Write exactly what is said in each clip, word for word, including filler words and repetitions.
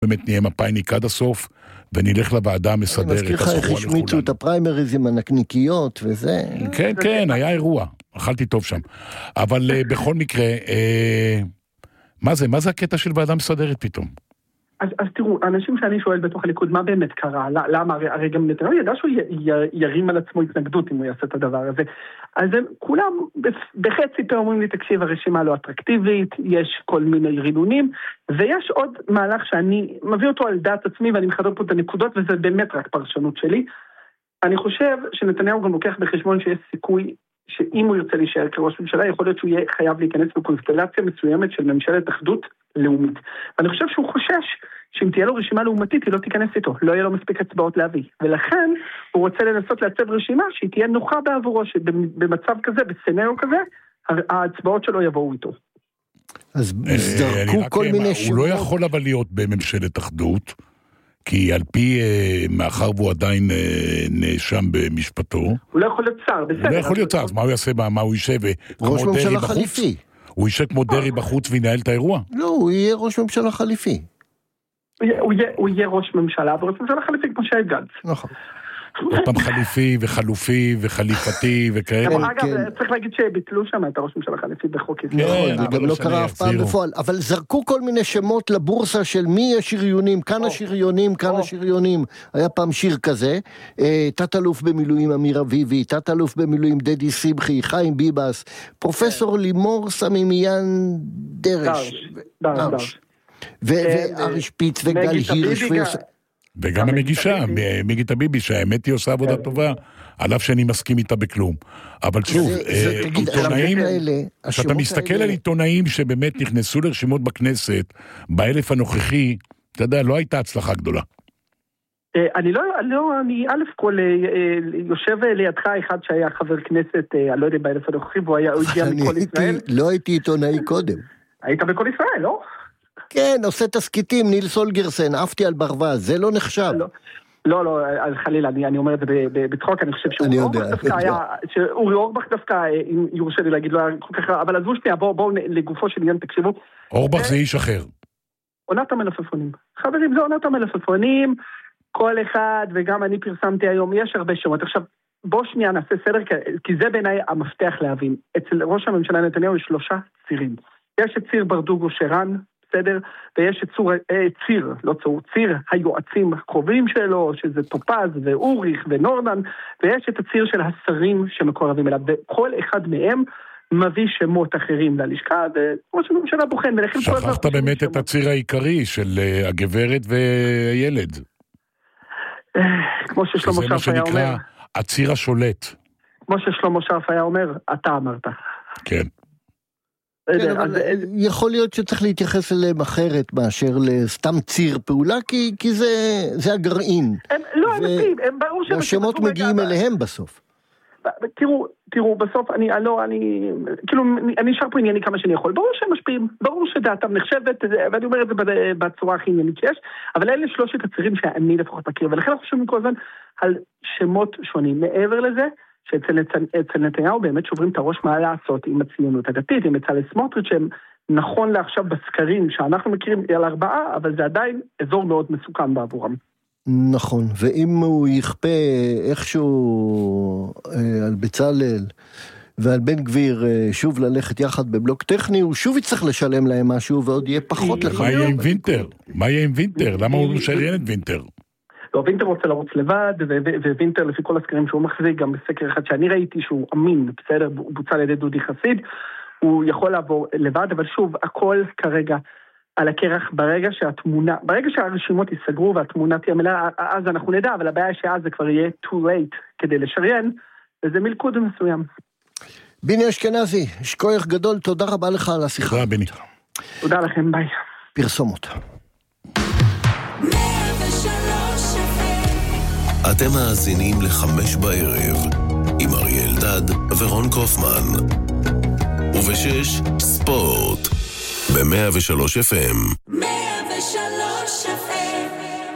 באמת נהיה מפאיניק עד הסוף, ונלך לוועדה המסדרת. אני מזכיר לך איך השמיצו את הפריימריז עם הנקניקיות וזה. כן, כן, היה אירוע. אכלתי טוב שם. אבל בכל מקרה, מה זה? מה זה הקטע של ועדה מסדרת פתאום? אז, אז תראו, האנשים שאני שואל בתוך הליכוד, מה באמת קרה? למה? הרי, הרי גם נתניהו ידע שהוא י, י, ירים על עצמו התנגדות אם הוא יעשה את הדבר הזה. אז הם כולם בחצי פה אומרים לי, תקשיב, הרשימה לא אטרקטיבית, יש כל מיני רינונים, ויש עוד מהלך שאני מביא אותו על דעת עצמי, ואני מחדד פה את הנקודות, וזה באמת רק פרשנות שלי. אני חושב שנתניהו גם לוקח בחשבון שיש סיכוי שאם הוא ירצה להישאר כראש ממשלה, יכול להיות שהוא יהיה חייב להיכנס בקונסטלציה מסוימת של ממשלת אחדות לאומית. ואני חושב שהוא חושש שאם תהיה לו רשימה לאומתית, היא לא תיכנס איתו, לא יהיה לו מספיק הצבעות להביא. ולכן הוא רוצה לנסות לעצב רשימה שהיא תהיה נוחה בעבורו, שבמצב כזה, בסצנריו כזה, ההצבעות שלו יבואו איתו. אז זרקו כל מיני שמות. הוא לא יכול אבל להיות בממשלת אחדות, כי על פי, מאחר והוא עדיין נאשם במשפטו, הוא לא יכול להיות שר, בסדר. הוא לא יכול להיות שר, אז מה הוא יעשה, מה הוא יישב? ראש ממשלה חליפי. הוא יישב כמו דרי בחוץ וינהל את האירוע? לא, הוא יהיה ראש ממשלה חליפי. הוא יהיה ראש ממשלה, וראש ממשלה חליפי כמו שהיה גנץ. נכון. עוד פעם חליפי וחלופי וחליפתי וכאלה. אגב, צריך להגיד שביטלו שם את הראש ממשלה חליפי בחוק. נכון, זה גם לא קרה אף פעם בפועל. אבל זרקו כל מיני שמות לבורסה של מי השריונים, כאן השריונים, כאן השריונים. היה פעם שיר כזה, תת-אלוף במילואים אמיר אביבי, תת-אלוף במילואים דדי שמחי, חיים ביבס, פרופסור לימור סמימיאן דרש. דרש. וארי שפיץ וגל הירש ויוסף. וגם המגישה, מיגית הביבי, שהאמת היא עושה עבודה טובה, עליו שאני מסכים איתה בכלום. אבל שוב, עיתונאים, כשאתה מסתכל על עיתונאים שבאמת נכנסו לרשימות בכנסת, באלף הנוכחי, אתה יודע, לא הייתה הצלחה גדולה. אני לא, אני א' כל יושב לידך אחד שהיה חבר כנסת, אני לא יודע באלף הנוכחי, והוא הגיע מכל ישראל. לא הייתי עיתונאי קודם. היית בכל ישראל, לא? כן, עושה תסקיטים, ניל סולגרסן, עפתי על ברווז, זה לא נחשב. לא, לא, חלילה, אני אומר את זה בצחוק, אני חושב שאורי אורבך דווקא, אם יורשה לי להגיד, לא היה כל כך רע, אבל עזבו שנייה, בואו לגופו של עניין, תקשיבו. אורבך זה איש אחר. עונת המלפפונים. חברים, זה עונת המלפפונים, כל אחד, וגם אני פרסמתי היום, יש הרבה שמות. עכשיו, בואו שנייה נעשה סדר, כי זה בעיניי המפתח להבין. אצל ראש הממשלה נתניהו יש שלושה צירים. יש את ציר ברדוגו שרן, בסדר? ויש את צור, אה, ציר, לא צור, ציר היועצים הקרובים שלו, שזה טופז ואוריך ונורדן, ויש את הציר של השרים שמקורבים אליו, וכל אחד מהם מביא שמות אחרים ללשכה, וראש הממשלה בוחן. שכחת באמת את הציר העיקרי של הגברת והילד. כמו ששלמה שרף היה אומר. זה מה שנקרא הציר השולט. כמו ששלמה שרף היה אומר, אתה אמרת. כן. כן, אבל יכול להיות שצריך להתייחס אליהם אחרת מאשר לסתם ציר פעולה, כי, כי זה, זה הגרעין. הם, לא, הם עושים, הם ברור שהם... והשמות מגיעים אליהם בסוף. תראו, תראו, בסוף אני, לא, אני, כאילו, אני נשאר פה ענייני כמה שאני יכול. ברור שהם משפיעים, ברור שדעתם נחשבת, ואני אומר את זה בצורה הכי עניינית שיש, אבל אלה שלושת הצירים שאני לפחות מכיר, ולכן אנחנו חושבים כל הזמן על שמות שונים. מעבר לזה, שאצל נתניהו באמת שוברים את הראש מה לעשות עם הציונות הדתית, עם בצלאל סמוטריץ' שהם נכון לעכשיו בסקרים שאנחנו מכירים על ארבעה, אבל זה עדיין אזור מאוד מסוכן בעבורם. נכון, ואם הוא יכפה איכשהו אה, על בצלאל ועל בן גביר אה, שוב ללכת יחד בבלוק טכני, הוא שוב יצטרך לשלם להם משהו ועוד יהיה פחות לך. מה יהיה עם וינטר? מה יהיה עם וינטר? למה הוא משריין את וינטר? לא, וינטר רוצה לרוץ לבד, ווינטר לפי כל הסקרים שהוא מחזיק, גם בסקר אחד שאני ראיתי שהוא אמין, בסדר, הוא בוצע על ידי דודי חסיד, הוא יכול לעבור לבד, אבל שוב, הכל כרגע על הקרח ברגע שהתמונה, ברגע שהרשימות ייסגרו והתמונה תהיה מלאה, אז אנחנו נדע, אבל הבעיה שאז זה כבר יהיה too late כדי לשריין, וזה מלכוד מסוים. ביני אשכנזי, שכוח גדול, תודה רבה לך על השיחה. תודה ביני. תודה לכם, ביי. פרסומות. אתם מאזינים לחמש בערב עם אריאל דד ורון קופמן, ובשש ספורט ב-מאה ושלוש אף אם. מאה ושלוש אף אם.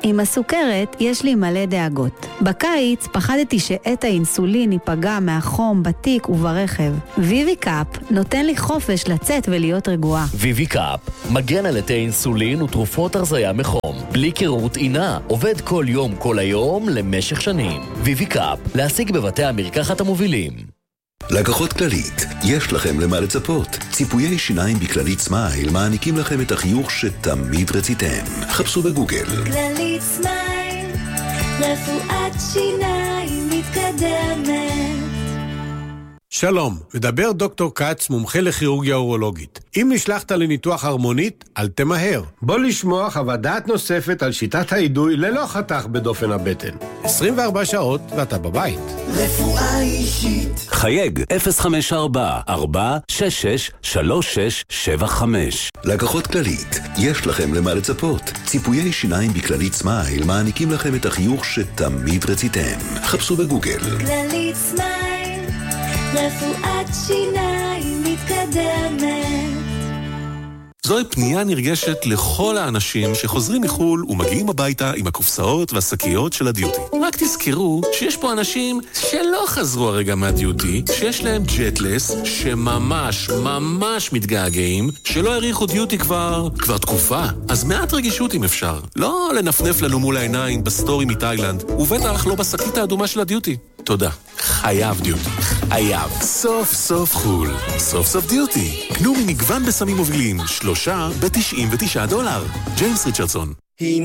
עם הסוכרת יש לי מלא דאגות. בקיץ פחדתי שעת האינסולין ייפגע מהחום בתיק וברכב. ויבי קאפ נותן לי חופש לצאת ולהיות רגועה. ויבי קאפ מגן על עתי אינסולין ותרופות הרזיה מחום. בלי קירות עינה, עובד כל יום כל היום למשך שנים. ויבי קאפ, להשיג בבתי המרקחת המובילים. לקוחות כללית, יש לכם למה לצפות. ציפויי שיניים בכללית סמייל מעניקים לכם את החיוך שתמיד רציתם. חפשו בגוגל. כללית סמייל, רפואת שיניים מתקדמת. שלום, מדבר דוקטור קץ, מומחה לכירורגיה אורולוגית. אם נשלחת לניתוח הרמונית, אל תמהר. בוא לשמוע חוות דעת נוספת על שיטת העידוי ללא חתך בדופן הבטן. עשרים וארבע שעות ואתה בבית. רפואה אישית. חייג אפס חמש ארבע ארבע שש שש שלוש שש שבע חמש. לקוחות כללית, יש לכם למה לצפות. ציפויי שיניים בכללית סמייל מעניקים לכם את החיוך שתמיד רציתם. חפשו בגוגל. כללית סמייל, רפואת שיניים מתקדמת. זוהי פנייה נרגשת לכל האנשים שחוזרים מחול ומגיעים הביתה עם הקופסאות והשקיות של הדיוטי. רק תזכרו שיש פה אנשים שלא חזרו הרגע מהדיוטי, שיש להם ג'טלס, שממש ממש מתגעגעים, שלא הריחו דיוטי כבר, כבר תקופה. אז מעט רגישות אם אפשר. לא לנפנף לנו מול העיניים בסטורי מתאילנד, ובטח לא בשקית האדומה של הדיוטי. תודה. חייב דיוטי. חייב. סוף סוף חול. סוף סוף דיוטי. קנו ממגוון בסמים מובילים. שלושה ב-תשעים ותשעה דולר. ג'יימס ריצ'רדסון.